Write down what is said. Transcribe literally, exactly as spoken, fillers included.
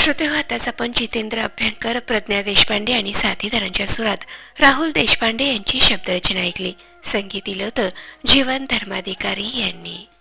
श्रोते हो, आताच आपण जितेंद्र अभ्यंकर, प्रज्ञा देशपांडे आणि साथीदारांच्या सुरात राहुल देशपांडे यांची शब्दरचना ऐकली. संगीत दिलं होतं जीवन धर्माधिकारी यांनी.